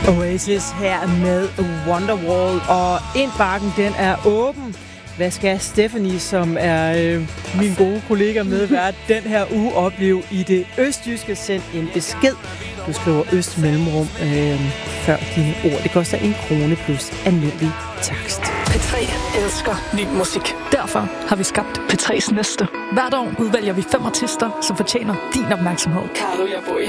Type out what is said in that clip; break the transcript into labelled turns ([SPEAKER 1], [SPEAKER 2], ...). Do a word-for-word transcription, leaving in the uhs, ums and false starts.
[SPEAKER 1] Oasis her med Wonderwall, og indbakken den er åben. Hvad skal Stephanie, som er øh, min gode kollega medvært, den her uge opleve i det østjyske? Send en besked. Du skriver øst mellemrum øh, før dine ord. Det koster en krone plus almindelig takst.
[SPEAKER 2] P tre elsker ny musik. Derfor har vi skabt P tre's næste. Hvert år udvælger vi fem artister, som fortjener din opmærksomhed. Carlo, jeg